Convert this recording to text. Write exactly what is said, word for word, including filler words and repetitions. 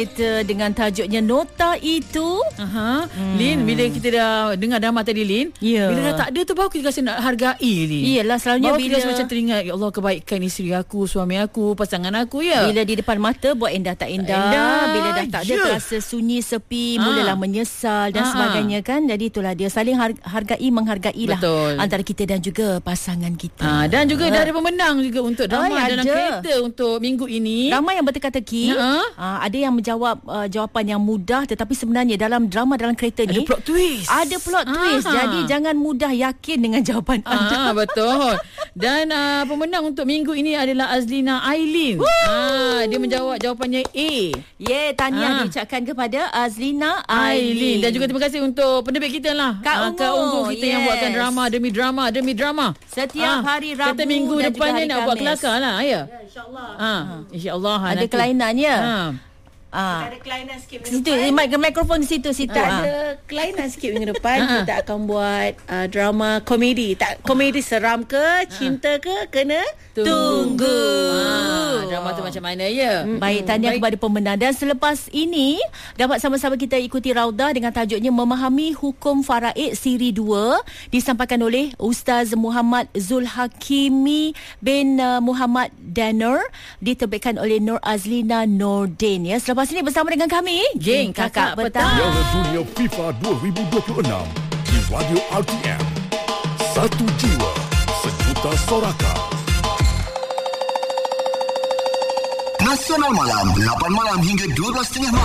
Kita dengan tajuknya Nota Itu. Aha. Hmm. Lin, bila kita dah dengar drama tadi, Lin, yeah. bila dah tak ada tu baru kita rasa nak hargai, Lin. Iyalah, selalunya baru bila kita macam teringat, ya Allah, kebaikan isteri aku, suami aku, pasangan aku, ya. Bila di depan mata buat endah tak endah, endah. Bila dah tak ada, yeah. terasa sunyi, sepi, ha. mulalah menyesal dan ha. sebagainya kan. Jadi itulah dia, saling har- hargai, menghargailah. Betul. Antara kita dan juga pasangan kita. Ha. Dan juga ha. dah ada pemenang juga untuk drama Ay, dalam ada. kereta untuk minggu ini. Ramai yang berteka-teki. Ha. Ha. Ada yang menjawab uh, jawapan yang mudah, tetapi sebenarnya dalam drama dalam kereta ni ada plot twist. Ada plot ha. twist. Jadi jangan mudah yakin dengan jawapan ha. anda. Betul. Dan uh, pemenang untuk minggu ini adalah Azlina Aileen. Ha. Dia menjawab jawapannya A. Yeah, tahniah ha. diucapkan kepada Azlina Aileen. Dan juga terima kasih untuk penerbit kita lah, Kak Ungu, Kak Ungu kita yes. yang buatkan drama demi drama demi drama. Setiap ha. hari Rabu kata minggu dan depannya nak Khamis. buat kelakar lah, ya. Ya, insyaAllah. Ha. InsyaAllah. Ada nanti. kelainannya. Ha. Ah. Ada kelainan sikit minggu situ, depan. Situ, mikrofon di situ, situ. Tak ada kelainan sikit minggu depan. Kita akan buat uh, drama komedi. Tak komedi seram ke, cinta ke, kena tunggu. tunggu. Ha, drama tu macam mana, ya? Hmm. Baik, tahniah kepada pemenang. Dan selepas ini dapat sama-sama kita ikuti Raudah dengan tajuknya Memahami Hukum Faraid Siri dua, disampaikan oleh Ustaz Muhammad Zulhakimi bin uh, Muhammad Danner, diterbitkan oleh Nur Azlina Nordin. Ya, selepas ini bersama dengan kami, Geng Kakak, Kakak Petang. Piala Dunia FIFA dua ribu dua puluh enam di Radio R T M. Satu jiwa, sejuta sorakan. Nasional Malam, lapan malam hingga dua belas tiga puluh malam.